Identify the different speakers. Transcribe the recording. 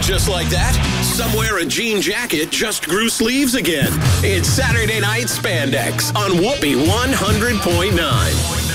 Speaker 1: Just like that, somewhere a jean jacket just grew sleeves again. It's Saturday Night Spandex on Whoopee 100.9.